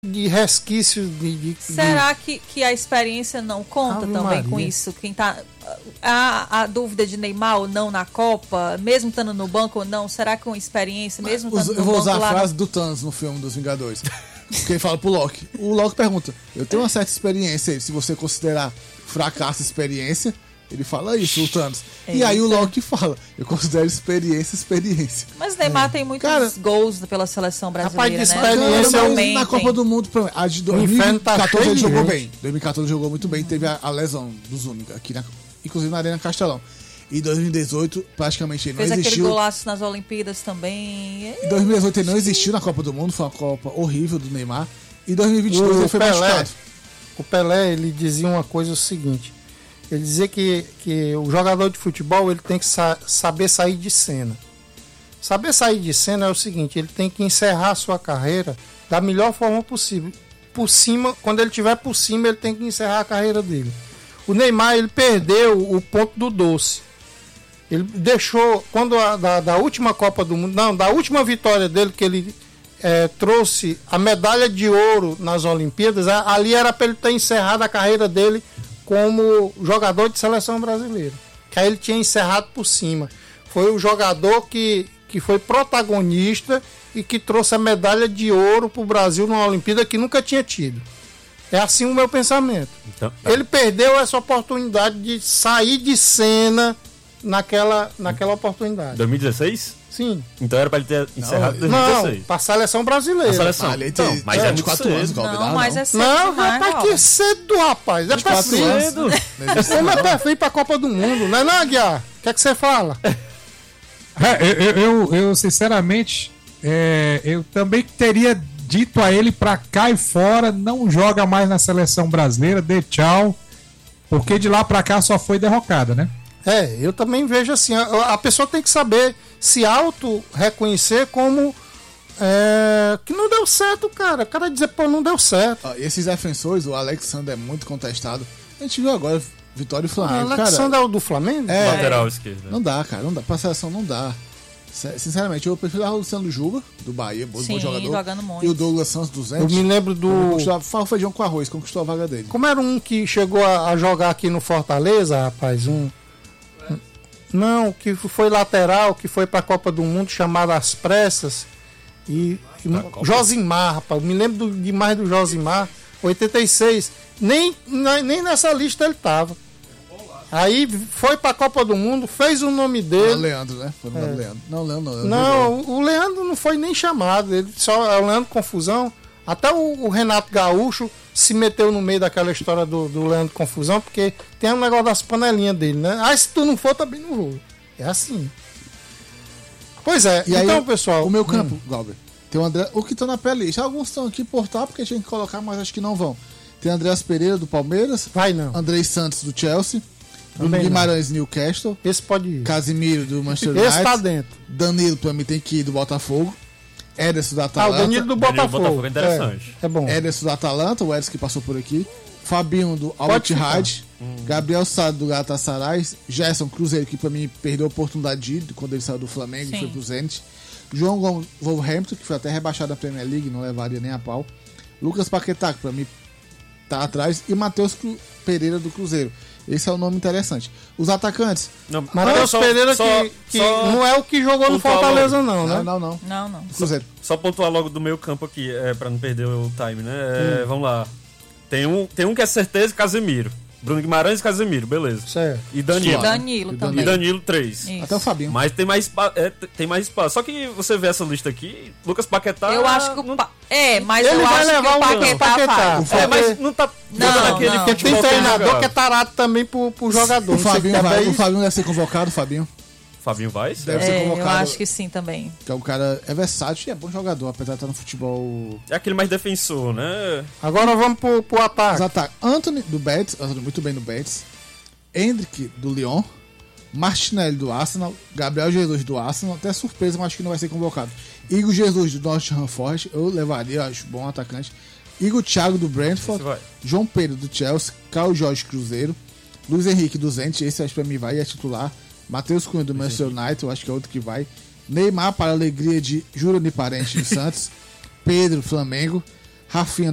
de resquício Será que a experiência não conta também Maria. com isso? Quem tá a dúvida de Neymar ou não na Copa, mesmo estando no banco ou não, será que com experiência, mesmo estando no banco? Eu vou usar a lá frase do Thanos no filme dos Vingadores. Porque ele fala pro Loki. O Loki pergunta: eu tenho uma certa experiência aí, se você considerar fracasso experiência. Ele fala isso, o Thanos. E aí o Loki fala: eu considero experiência. Mas Neymar tem muitos gols pela seleção brasileira, rapaz, de né? experiência Na Copa do Mundo, a de 2014 ele jogou bem. 2014 jogou muito bem, teve a lesão do Zúñiga, aqui inclusive na Arena Castelão. E 2018, praticamente ele não existiu. Fez aquele golaço nas Olimpíadas também. Em 2018 ele não existiu na Copa do Mundo, foi uma Copa horrível do Neymar. E 2022 ele foi machucado. O Pelé, ele dizia uma coisa, o seguinte: ele dizia que o jogador de futebol ele tem que saber sair de cena. Saber sair de cena é o seguinte: ele tem que encerrar a sua carreira da melhor forma possível. Por cima, quando ele estiver por cima, ele tem que encerrar a carreira dele. O Neymar, ele perdeu o ponto do doce. Ele deixou, quando da última Copa do Mundo, não, da última vitória dele, que ele trouxe a medalha de ouro nas Olimpíadas, ali era para ele ter encerrado a carreira dele como jogador de seleção brasileira. Que aí ele tinha encerrado por cima. Foi o jogador que foi protagonista e que trouxe a medalha de ouro para o Brasil numa Olimpíada que nunca tinha tido. É assim o meu pensamento. Então, ele perdeu essa oportunidade de sair de cena naquela oportunidade. 2016? Sim. Então era para ele ter encerrado em 2016. Não, para a seleção brasileira. A seleção. Então, mas é de 4 anos, não, mas é cedo. Não, rapaz, que cedo, rapaz. É pra cedo. Como é perfeito pra Copa do Mundo, não é não, Aguiar? O que é que você fala? Eu sinceramente, eu também teria dito a ele pra cá e fora, não joga mais na seleção brasileira, dê tchau, porque de lá pra cá só foi derrocada, né? Eu também vejo assim, a pessoa tem que saber se auto-reconhecer como que não deu certo, cara. O cara dizer, pô, não deu certo. Esses defensores, o Alexandre é muito contestado. A gente viu agora Vitória e Flamengo. O Alexandre é o do Flamengo? Lateral esquerdo. Não dá, cara. Não dá. Pra seleção não dá. Sinceramente, eu prefiro o Luciano Juba, do Bahia, bom jogador. Jogando muito. E o Douglas Santos, 200. Eu me lembro do... Fala feijão com arroz, conquistou a vaga dele. Como era um que chegou a jogar aqui no Fortaleza, rapaz? Não, que foi lateral, que foi pra Copa do Mundo, chamado As Pressas. E Josimar, rapaz. Eu me lembro demais do Josimar. 86. Nem nessa lista ele tava. Aí foi pra Copa do Mundo, fez o nome dele. O Leandro, né? Foi o nome do Leandro. Não, Leandro não. Não, o Leandro não foi nem chamado. Ele só é o Leandro Confusão. Até o Renato Gaúcho se meteu no meio daquela história do Leandro Confusão, porque tem um negócio das panelinhas dele, né? Se tu não for, também não vou. É assim. Pois é, e então, aí, pessoal. O meu campo, Galber, tem o André. O que estão na playlist? Alguns estão aqui por tal, porque tinha que colocar, mas acho que não vão. Tem Andreas Pereira, do Palmeiras. Vai não. Andrei Santos, do Chelsea. Bruno Guimarães, Newcastle. Esse pode ir. Casimiro, do Manchester United. Esse tá dentro. Danilo, pra mim, tem que ir do Botafogo. Ederson, do Atalanta. O Danilo do Botafogo. É interessante. É bom. Ederson, do Atalanta. O Ederson que passou por aqui. Fabinho, do Al-Ittihad. Gabriel Sá, do Galatasaray. Gerson, Cruzeiro, que pra mim perdeu a oportunidade de ir quando ele saiu do Flamengo e foi pro Zenit. João Gomes, Wolverhampton, que foi até rebaixado da Premier League, não levaria nem a pau. Lucas Paquetá, que pra mim tá atrás. E Matheus Pereira, do Cruzeiro. Esse é um nome interessante. Os atacantes. Matheus Pereira, que não é o que jogou no Fortaleza, não, né? Não. Cruzeiro. Só pontuar logo do meio campo aqui, pra não perder o time, né? Vamos lá. Tem um que é certeza, Casemiro. Bruno Guimarães e Casemiro, beleza. Certo. E Danilo. Também. E Danilo, 3. Isso. Até o Fabinho. Mas tem mais espaço. Só que você vê essa lista aqui, Lucas Paquetá... Eu acho que mas ele eu vai acho levar que o Paquetá vai. mas não tá jogando aquele Porque tem treinador que é tarado também pro jogador. O Fabinho deve ser convocado, Fabinho. Fabinho vai? Deve ser convocado. Eu acho que sim também. Que é um cara versátil e é bom jogador, apesar de estar no futebol. É aquele mais defensor, né? Agora vamos pro ataque. Anthony, do Betis, Anthony muito bem no Betis. Hendrick, do Lyon. Martinelli, do Arsenal. Gabriel Jesus, do Arsenal. Até surpresa, mas acho que não vai ser convocado. Igor Jesus, do Nottingham Forest. Eu levaria, acho bom atacante. Igor Thiago, do Brentford. João Pedro, do Chelsea. Caio Jorge, Cruzeiro. Luiz Henrique, do Zenit. Esse acho que pra mim vai, é titular. Matheus Cunha, do Manchester United. Eu acho que é outro que vai. Neymar, para a alegria de Jurani Parente, do Santos. Pedro, Flamengo. Rafinha,